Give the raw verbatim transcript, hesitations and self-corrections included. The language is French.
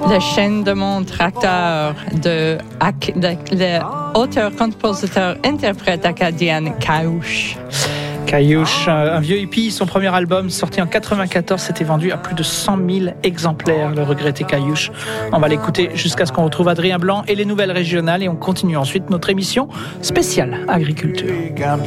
La chaîne de mon tracteur de, de, de auteur, compositeur, interprète acadienne Caouche. Caillouche, un vieux hippie, son premier album sorti en quatre-vingt-quatorze s'était vendu à plus de cent mille exemplaires, le regretté Caillouche. On va l'écouter jusqu'à ce qu'on retrouve Adrien Blanc et les nouvelles régionales et on continue ensuite notre émission spéciale agriculture.